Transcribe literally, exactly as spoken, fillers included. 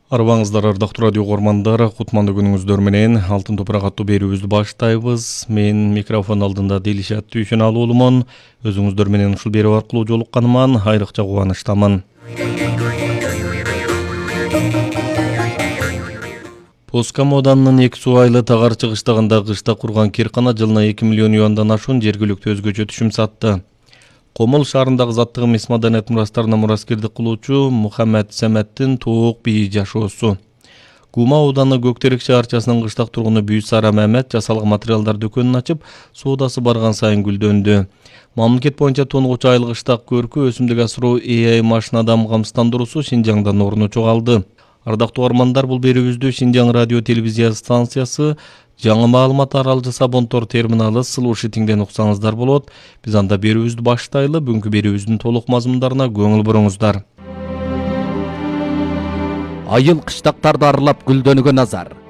Арбаңыздар, ардактуу радио угармандар, кутмандуу күнүңүздөр менен Алтын топурак аттуу берүүбүздү баштайбыз. Мен микрофон алдында Делишат Түйшөналуулумун. Өзүңүздөр менен ушул берүү аркылуу жолукканыман айрыкча кубанычтамын. Поска Моданын эки суу айлы тагар чыгыштагында кышта курган киркана жылына эки миллион юандан ашуун жергиликтүү өзгөчө түшүм сатты. Комол шаарындагы заттык эмес маданият мурастарына мураскердик кылуучу Мухаммед Семеттин туук бийи жашоосу. Гума ауданы Көктерек шаарчасынын кыштак тургуну Бүйсара Мамет жасалган материалдар дүкөнүн ачып, соодасы барган сайын гүлдөндү. Мамлекет боюнча тонгуч айлык кыштак көркү өсүмдүк асыруу A I машинадам камсыздандыруусу Шинжаңдан орну чогалды. Ардактуу угармандар, бул берүүбүздү Шинжаң радио телевизия станциясы жаңы маалымат аралжы Сабонтор терминалы слушатиңден уксаңыздар болот. Биз анда берүүбүздү баштайлы. Бүгүнкү берүүбүздүн толук мазмундарына көңүл буруңуздар. Айыл кыштактарды аралап гүлдөнүүгө назар.